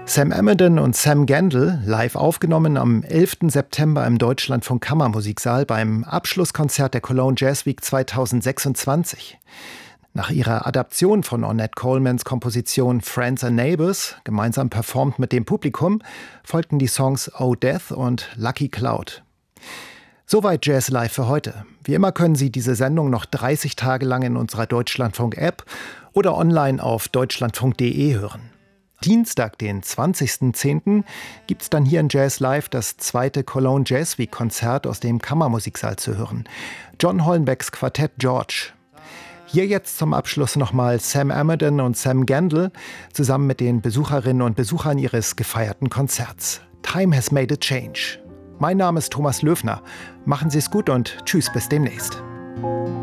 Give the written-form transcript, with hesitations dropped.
Sam Amidon und Sam Gendel, live aufgenommen am 11. September im Deutschlandfunk Kammermusiksaal beim Abschlusskonzert der Cologne Jazz Week 2026. Nach ihrer Adaption von Ornette Colemans Komposition Friends and Neighbors, gemeinsam performt mit dem Publikum, folgten die Songs Oh Death und Lucky Cloud. Soweit Jazz Live für heute. Wie immer können Sie diese Sendung noch 30 Tage lang in unserer Deutschlandfunk-App oder online auf deutschlandfunk.de hören. Dienstag, den 20.10., gibt es dann hier in Jazz Live das zweite Cologne Jazz Week Konzert aus dem Kammermusiksaal zu hören. John Hollenbecks Quartett George. Hier jetzt zum Abschluss nochmal Sam Amidon und Sam Gendel zusammen mit den Besucherinnen und Besuchern ihres gefeierten Konzerts. Time has made a change. Mein Name ist Thomas Löfner. Machen Sie es gut und tschüss, bis demnächst.